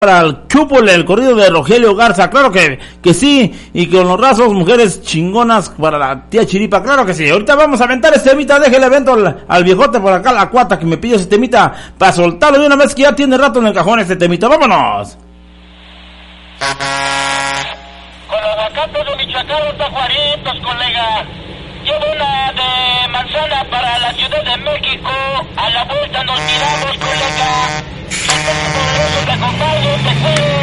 para el Chúpole, el corrido de Rogelio Garza, claro que sí, y con los rasos, mujeres chingonas para la tía Chiripa, claro que sí. Ahorita vamos a aventar este temita, déjele evento al viejote por acá, la cuata, que me pidió ese temita, para soltarlo de una vez que ya tiene rato en el cajón este temita, vámonos. Con los aguacates de Michoacán, los tajuaritos, colega. Llevo una de manzana para la Ciudad de México, a la vuelta nos miramos, colega. Poderoso, te acompaño, te juego.